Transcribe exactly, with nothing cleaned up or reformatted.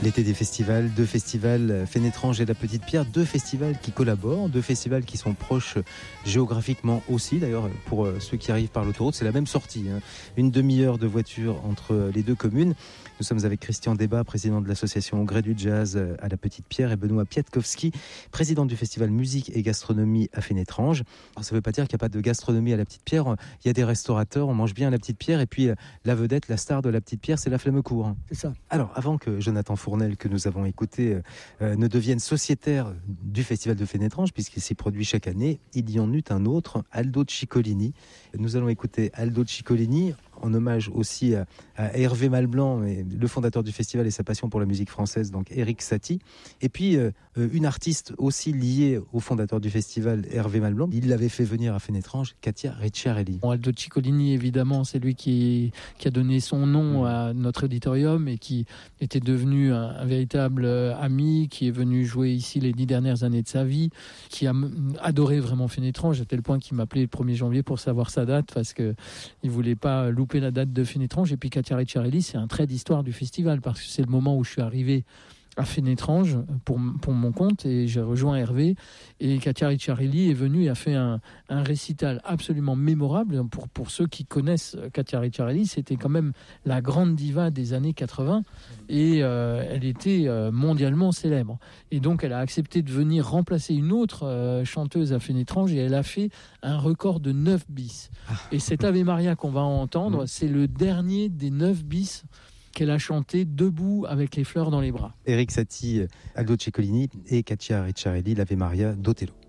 L'été des festivals, deux festivals, Fénétrange et La Petite Pierre, deux festivals qui collaborent, deux festivals qui sont proches géographiquement aussi. D'ailleurs, pour ceux qui arrivent par l'autoroute, c'est la même sortie, hein. Une demi-heure de voiture entre les deux communes. Nous sommes avec Christian Debat, président de l'association Au Gré du Jazz à La Petite Pierre, et Benoît Piatkowski, président du festival Musique et Gastronomie à Fénétrange. Alors, ça ne veut pas dire qu'il n'y a pas de gastronomie à La Petite Pierre. Il y a des restaurateurs, on mange bien à La Petite Pierre, et puis la vedette, la star de La Petite Pierre, c'est la Flammecourt. C'est ça. Alors, avant que Jonathan Fournel, que nous avons écouté, euh, ne devienne sociétaire du festival de Fénétrange, puisqu'il s'y produit chaque année, il y en eut un autre, Aldo Ciccolini. Nous allons écouter Aldo Ciccolini, en hommage aussi à, à Hervé Malblanc, le fondateur du festival et sa passion pour la musique française, donc Erik Satie. Et puis, euh, une artiste aussi liée au fondateur du festival, Hervé Malblanc. Il l'avait fait venir à Fénétrange, Katia Ricciarelli. Bon, Aldo Ciccolini, évidemment, c'est lui qui, qui a donné son nom à notre auditorium et qui était devenu un, un véritable ami, qui est venu jouer ici les dix dernières années de sa vie, qui a adoré vraiment Fénétrange, à tel point qu'il m'appelait le premier janvier pour savoir sa date, parce qu'il ne voulait pas louper la date de Fénétrange. Et puis Katia Ricciarelli, c'est un trait d'histoire du festival, parce que c'est le moment où je suis arrivé à Fénétrange pour, pour mon compte, et j'ai rejoint Hervé, et Katia Ricciarelli est venue et a fait un, un récital absolument mémorable. Pour, pour ceux qui connaissent Katia Ricciarelli, c'était quand même la grande diva des années quatre-vingts, et euh, elle était euh, mondialement célèbre, et donc elle a accepté de venir remplacer une autre euh, chanteuse à Fénétrange, et elle a fait un record de neuf bis. Et cet Ave Maria qu'on va entendre, c'est le dernier des neuf bis qu'elle a chanté debout avec les fleurs dans les bras. Erik Satie, Aldo Ciccolini et Katia Ricciarelli, l'Ave Maria d'Otello.